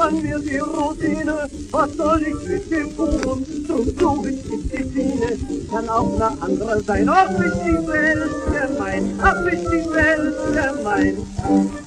an mir die Rosine, was soll ich mit dem Kuchen? So wichtig die Biene, kann auch eine andere sein. Ach, ist die Welt gemein, ach, ist die Welt gemein.